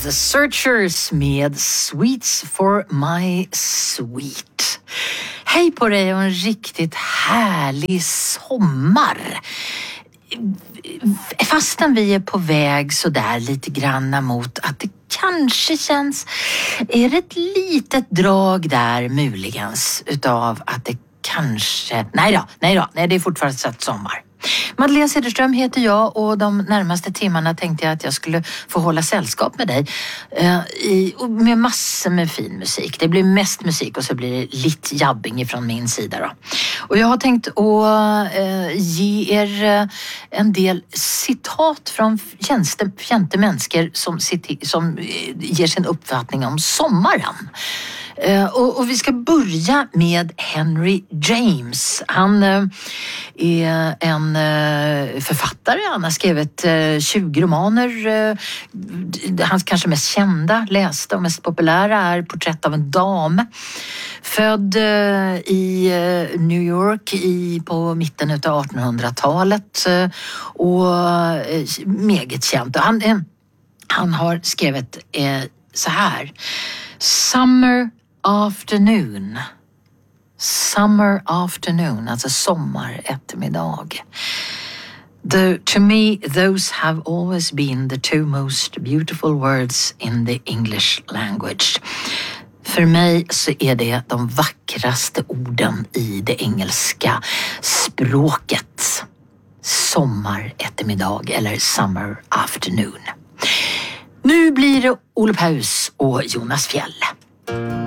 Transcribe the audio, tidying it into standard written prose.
The Searchers med Sweets for my sweet. Hej på dig och en riktigt härlig sommar. Fastän vi är på väg så där lite grann mot att det kanske känns, är det ett litet drag där möjligens utav att det kanske, nej, det är fortfarande sett sommar. Madeleine Cederström heter jag och de närmaste timmarna tänkte jag att jag skulle få hålla sällskap med dig med massor med fin musik. Det blir mest musik och så blir det lite jabbing ifrån min sida då. Och jag har tänkt att ge er en del citat från kända människor som ger sin uppfattning om sommaren. Och vi ska börja med Henry James. Han är en författare. Han har skrivit 20 romaner. Hans kanske mest kända, lästa och mest populära är Porträtt av en dam. Född i New York på mitten av 1800-talet och meget känd. Han har skrivit så här: Summer afternoon, alltså sommar eftermiddag. To me, those have always been the two most beautiful words in the English language. För mig så är det de vackraste orden i det engelska språket. Sommar eftermiddag eller summer afternoon. Nu blir det Olof Haus och Jonas Fjäll.